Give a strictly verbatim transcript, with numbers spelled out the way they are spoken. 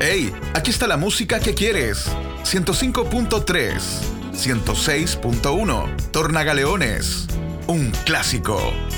Hey, aquí está la música que quieres. ciento cinco punto tres, ciento seis punto uno, Tornagaleones, un clásico.